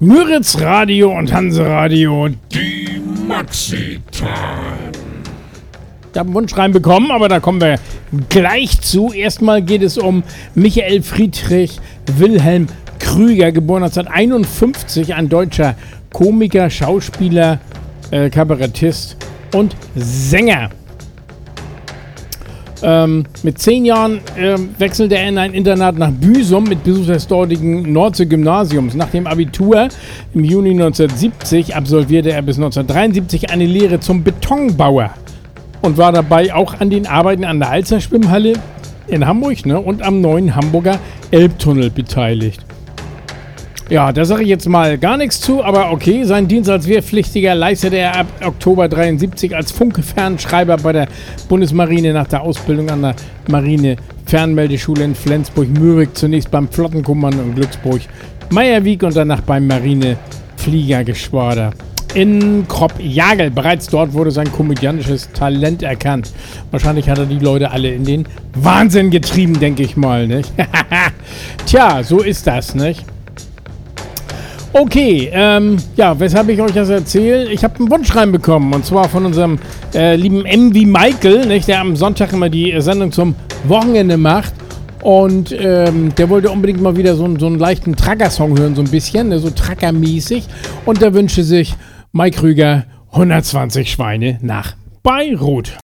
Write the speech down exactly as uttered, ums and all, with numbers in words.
Müritz Radio und Hanse Radio. Die Maxi-Time. Ich habe einen Wunsch reinbekommen, aber da kommen wir gleich zu. Erstmal geht es um Michael Friedrich Wilhelm Krüger, geboren neunzehnhunderteinundfünfzig, ein deutscher Komiker, Schauspieler, äh, Kabarettist und Sänger. Ähm, mit zehn Jahren äh, wechselte er in ein Internat nach Büsum mit Besuch des dortigen Nordsee-Gymnasiums. Nach dem Abitur im Juni neunzehnhundertsiebzig absolvierte er bis neunzehnhundertdreiundsiebzig eine Lehre zum Betonbauer und war dabei auch an den Arbeiten an der Alzer Schwimmhalle in Hamburg, ne, und am neuen Hamburger Elbtunnel beteiligt. Ja, da sage ich jetzt mal gar nichts zu, aber okay, seinen Dienst als Wehrpflichtiger leistete er ab Oktober neunzehnhundertdreiundsiebzig als Funke-Fernschreiber bei der Bundesmarine nach der Ausbildung an der Marine-Fernmeldeschule in Flensburg-Mürig, zunächst beim Flottenkommando in Glücksburg-Meierwiek und danach beim Marine-Fliegergeschwader in Kropp-Jagel. Bereits dort wurde sein komödiantisches Talent erkannt. Wahrscheinlich hat er die Leute alle in den Wahnsinn getrieben, denke ich mal, nicht? Tja, so ist das, nicht? Okay, ähm, ja, weshalb ich euch das erzähle? Ich habe einen Wunsch reinbekommen, und zwar von unserem äh, lieben M wie Michael, nicht, der am Sonntag immer die Sendung zum Wochenende macht. Und ähm, der wollte unbedingt mal wieder so, so einen leichten Tracker-Song hören, so ein bisschen, ne, so Tracker-mäßig. Und der wünschte sich Mike Krüger, hundertzwanzig Schweine nach Beirut.